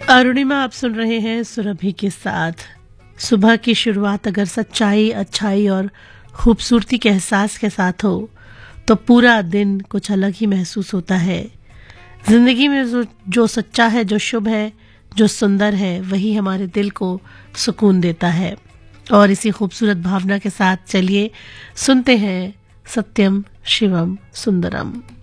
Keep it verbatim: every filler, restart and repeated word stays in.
अरुणिमा आप सुन रहे हैं सुरभि के साथ। सुबह की शुरुआत अगर सच्चाई, अच्छाई और खूबसूरती के एहसास के साथ हो तो पूरा दिन कुछ अलग ही महसूस होता है। जिंदगी में जो, जो सच्चा है, जो शुभ है, जो सुंदर है, वही हमारे दिल को सुकून देता है। और इसी खूबसूरत भावना के साथ चलिए सुनते हैं सत्यम शिवम सुंदरम।